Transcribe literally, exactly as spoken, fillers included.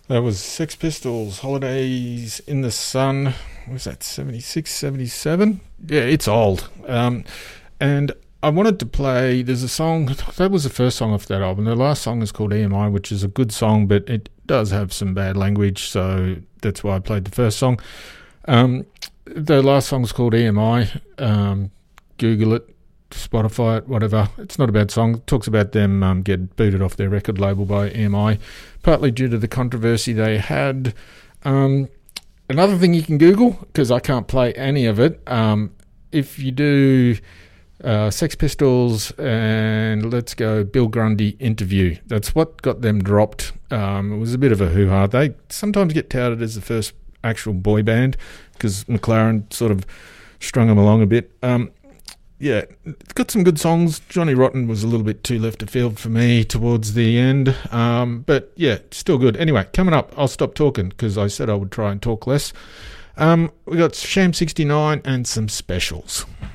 That was Sex Pistols, Holidays in the Sun. What was that, seventy-six, seventy-seven? Yeah, it's old. Um, and I wanted to play, there's a song, that was the first song off that album. The last song is called E M I, which is a good song, but it does have some bad language, so that's why I played the first song. Um, the last song is called E M I. Um, Google it, Spotify it, whatever. It's not a bad song. It talks about them um, getting booted off their record label by E M I, partly due to the controversy they had. Um, another thing you can Google, because I can't play any of it, um, if you do uh, Sex Pistols and let's go Bill Grundy interview, that's what got them dropped. Um, it was a bit of a hoo-ha. They sometimes get touted as the first actual boy band because McLaren sort of strung them along a bit. Um, Yeah, it's got some good songs. Johnny Rotten was a little bit too left of field for me towards the end. Um, but yeah, still good. Anyway, coming up, I'll stop talking because I said I would try and talk less. Um, we got Sham sixty-nine and some specials.